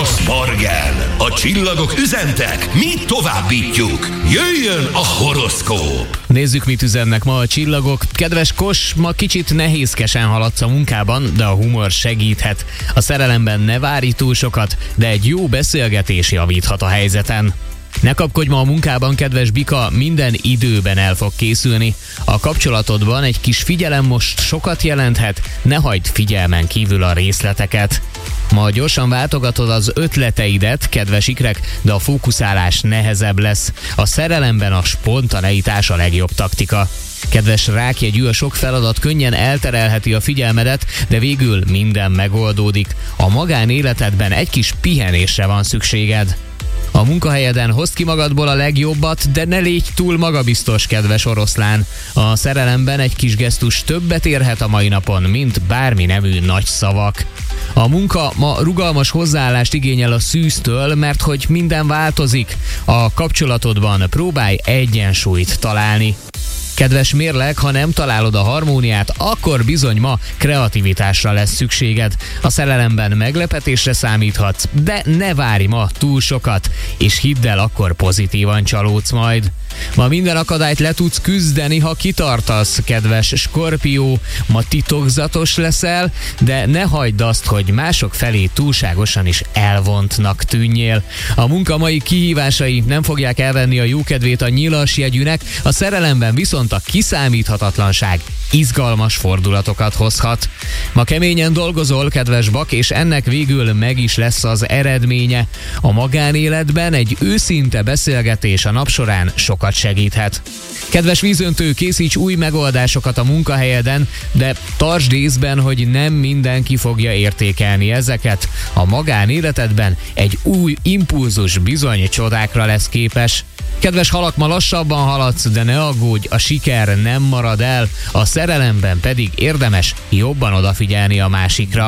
Horoszpargel! A csillagok üzentek, mi továbbítjuk. Jöjjön a horoszkóp! Nézzük, mit üzennek ma a csillagok. Kedves Kos, ma kicsit nehézkesen haladsz a munkában, de a humor segíthet. A szerelemben ne várj túl sokat, de egy jó beszélgetés javíthat a helyzeten. Ne kapkodj ma a munkában, kedves Bika, minden időben el fog készülni. A kapcsolatodban egy kis figyelem most sokat jelenthet, ne hagyd figyelmen kívül a részleteket. Ma gyorsan váltogatod az ötleteidet, kedves ikrek, de a fókuszálás nehezebb lesz. A szerelemben a spontaneitás a legjobb taktika. Kedves rákjegyű, a sok feladat könnyen elterelheti a figyelmedet, de végül minden megoldódik. A magánéletedben egy kis pihenésre van szükséged. A munkahelyeden hozd ki magadból a legjobbat, de ne légy túl magabiztos, kedves oroszlán. A szerelemben egy kis gesztus többet érhet a mai napon, mint bármi nemű nagy szavak. A munka ma rugalmas hozzáállást igényel a szűztől, mert hogy minden változik. A kapcsolatodban próbálj egyensúlyt találni. Kedves mérleg, ha nem találod a harmóniát, akkor bizony ma kreativitásra lesz szükséged. A szerelemben meglepetésre számíthatsz, de ne várj ma túl sokat, és hidd el, akkor pozitívan csalódsz majd. Ma minden akadályt le tudsz küzdeni, ha kitartasz, kedves Skorpió. Ma titokzatos leszel, de ne hagyd azt, hogy mások felé túlságosan is elvontnak tűnjél. A munka mai kihívásai nem fogják elvenni a jókedvét a nyilas jegyűnek, a szerelemben viszont a kiszámíthatatlanság izgalmas fordulatokat hozhat. Ma keményen dolgozol, kedves Bak, és ennek végül meg is lesz az eredménye. A magánéletben egy őszinte beszélgetés a nap során sokat segíthet. Kedves vízöntő, készíts új megoldásokat a munkahelyeden, de tartsd észben, hogy nem mindenki fogja értékelni ezeket. A magánéletedben egy új impulzus bizony csodákra lesz képes. Kedves halak, ma lassabban haladsz, de ne aggódj, a siker nem marad el, a szerelemben pedig érdemes jobban odafigyelni a másikra.